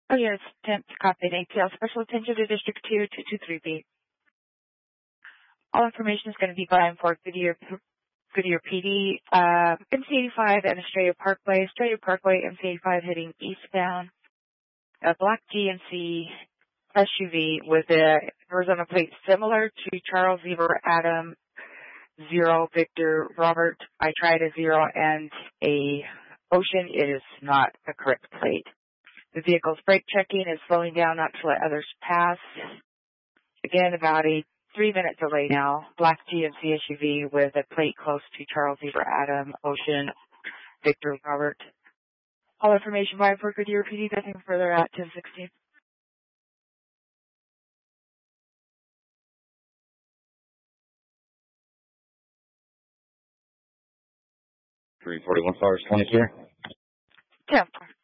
Oh, yes, 10th copy, ATL. Special attention to District 2, 223B. All information is going to be by and for Goodyear PD, MC85 and Australia Parkway, MC85 heading eastbound. A black GMC SUV with a horizontal plate similar to Charles Zebra Adam 0 Victor Robert. I tried a 0 and a Ocean. It is not a correct plate. The vehicle's brake checking is slowing down not to let others pass. Again, about a 3-minute delay now. Black GMC SUV with a plate close to Charles Zebra Adam Ocean Victor Robert. All information by for Goodyear PD. Nothing further at 1016. 341 Flowers 22. 10.